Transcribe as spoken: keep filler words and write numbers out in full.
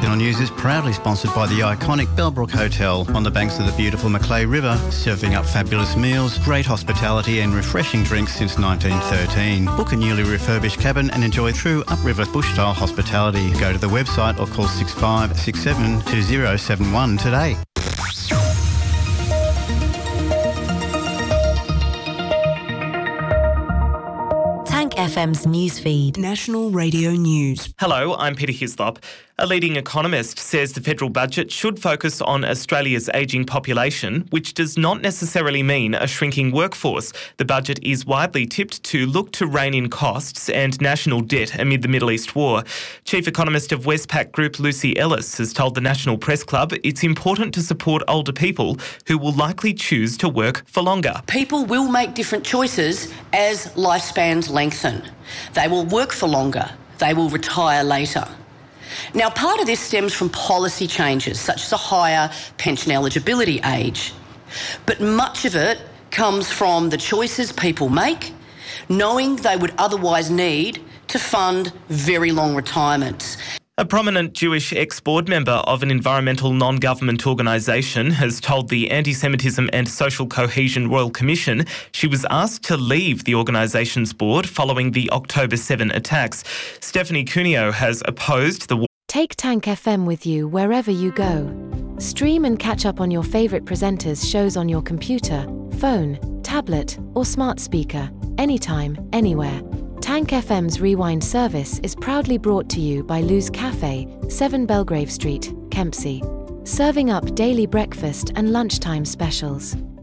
Channel News is proudly sponsored by the iconic Bellbrook Hotel on the banks of the beautiful Macleay River, serving up fabulous meals, great hospitality and refreshing drinks since nineteen thirteen. Book a newly refurbished cabin and enjoy true upriver bush-style hospitality. Go to the website or call six five six seven two zero seven one today. Tank F M's newsfeed. National Radio News. Hello, I'm Peter Hislop. A leading economist says the federal budget should focus on Australia's ageing population, which does not necessarily mean a shrinking workforce. The budget is widely tipped to look to rein in costs and national debt amid the Middle East war. Chief economist of Westpac Group, Lucy Ellis, has told the National Press Club it's important to support older people who will likely choose to work for longer. People will make different choices as lifespans lengthen. They will work for longer. They will retire later. Now, part of this stems from policy changes, such as a higher pension eligibility age. But much of it comes from the choices people make, knowing they would otherwise need to fund very long retirements. A prominent Jewish ex-board member of an environmental non-government organisation has told the Anti-Semitism and Social Cohesion Royal Commission she was asked to leave the organisation's board following the October seventh attacks. Stephanie Cuneo has opposed the... Take Tank F M with you wherever you go. Stream and catch up on your favourite presenters' shows on your computer, phone, tablet or smart speaker, anytime, anywhere. Tank F M's Rewind service is proudly brought to you by Lou's Cafe, seven Belgrave Street, Kempsey. Serving up daily breakfast and lunchtime specials.